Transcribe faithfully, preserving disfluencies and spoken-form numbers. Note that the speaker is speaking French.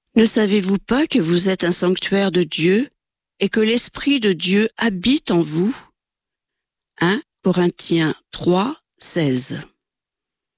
Ne savez-vous pas que vous êtes un sanctuaire de Dieu et que l'Esprit de Dieu habite en vous? un Corinthiens trois, seize.